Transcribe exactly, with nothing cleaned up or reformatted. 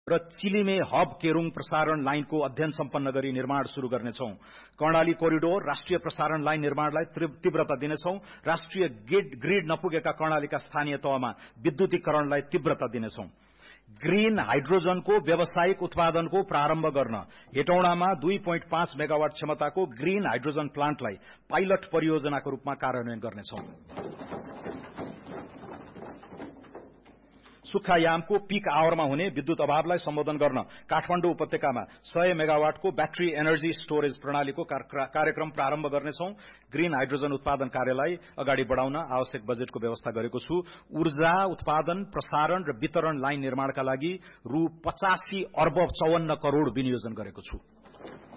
र चिलिमे हब केरुङ प्रसारण लाइनको अध्ययन सम्पन्न गरी निर्माण शुरू गर्नेछौं। कर्णाली कोरिडोर राष्ट्रिय प्रसारण लाइन निर्माणलाई तीव्रता दिनेछौं। राष्ट्रिय ग्रिड नपुगेका कर्णालीका स्थानीय तहमा विद्युतीकरणलाई तीव्रता दिनेछौं। ग्रीन हाइड्रोजनको व्यावसायिक उत्पादनको प्रारम्भ गर्न हेटौडामा दुई दशमलव पाँच मेगावाट क्षमताको ग्रीन हाइड्रोजन प्लान्टलाई पाइलट परियोजनाको रूपमा कार्यान्वयन गर्नेछौं। सुक्खायामको पीक आवरमा हुने विद्युत अभावलाई सम्बोधन गर्न काठमाडौँ उपत्यकामा सय मेगावाटको ब्याट्री एनर्जी स्टोरेज प्रणालीको कार्यक्रम प्रारम्भ गर्नेछौं। ग्रीन हाइड्रोजन उत्पादन कार्यलाई अगाडि बढाउन आवश्यक बजेटको व्यवस्था गरेको छु। ऊर्जा उत्पादन प्रसारण र वितरण लाइन निर्माणका लागि रु पचासी अर्ब चौवन्न करोड़ विनियोजन गरेको छु।